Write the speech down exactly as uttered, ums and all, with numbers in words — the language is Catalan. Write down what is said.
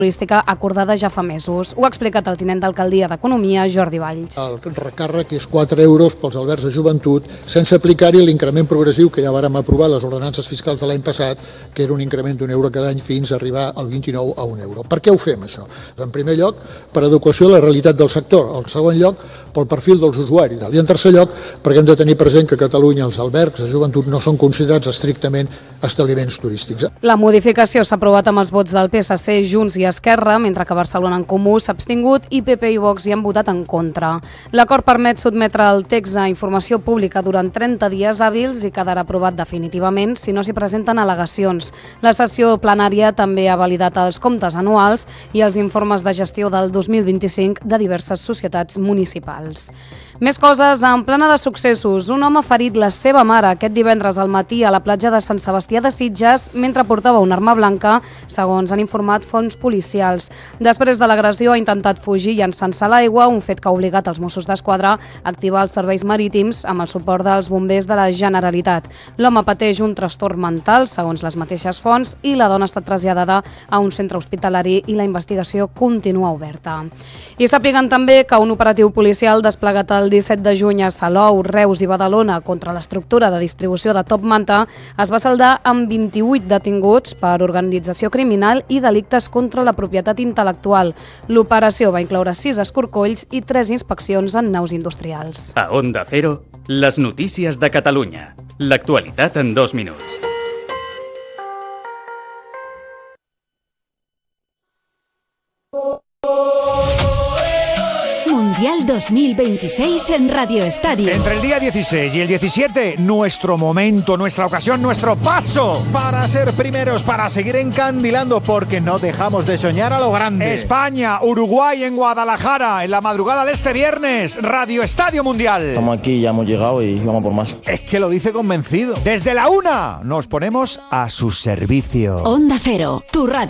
turística acordada ja fa mesos. Ho ha explicat el tinent d'alcaldia d'Economia, Jordi Valls. El recàrrec és quatre euros pels albergs de joventut, sense aplicar-hi l'increment progressiu que ja vàrem aprovar les ordenances fiscals de l'any passat, que era un increment d'un euro cada any fins a arribar al vint-i-nou a un euro. Per què ho fem, això? En primer lloc, per adequació a la realitat del sector. En segon lloc, pel perfil dels usuaris. I en tercer lloc, perquè hem de tenir present que a Catalunya els albergs de joventut no són considerats estrictament establiments turístics. La modificació s'ha aprovat amb els vots del P S C, Junts i Esquerra, mentre que Barcelona en Comú s'ha abstingut i P P i Vox hi han votat en contra. L'acord permet sotmetre el text a informació pública durant trenta dies hàbils i quedarà aprovat definitivament si no s'hi presenten al·legacions. La sessió plenària també ha validat els comptes anuals i els informes de gestió del dos mil vint-i-cinc de diverses societats municipals. Més coses, en plena de successos. Un home ha ferit la seva mare aquest divendres al matí a la platja de Sant Sebastià de Sitges mentre portava una arma blanca, segons han informat fonts policials. Després de l'agressió ha intentat fugir llançant-se a l'aigua, un fet que ha obligat els Mossos d'Esquadra a activar els serveis marítims amb el suport dels bombers de la Generalitat. L'home pateix un trastorn mental, segons les mateixes fonts, i la dona ha estat traslladada a un centre hospitalari i la investigació continua oberta. I sàpiguen també que un operatiu policial desplegat el disset de juny a Salou, Reus i Badalona contra l'estructura de distribució de Top Manta es va saldar amb vint-i-vuit detinguts per organització criminal i delictes contra la propietat intel·lectual. L'operació va incloure sis escorcolls i tres inspeccions en naus industrials. A Onda Cero, les notícies de Catalunya. L'actualitat en dos minuts. Mundial dos mil veintiséis en Radio Estadio. Entre el día dieciséis y el diecisiete, nuestro momento, nuestra ocasión, nuestro paso para ser primeros, para seguir encandilando, porque no dejamos de soñar a lo grande. España, Uruguay en Guadalajara, en la madrugada de este viernes, Radio Estadio Mundial. Estamos aquí, ya hemos llegado y vamos por más. Es que lo dice convencido. Desde la una nos ponemos a su servicio. Onda Cero, tu radio.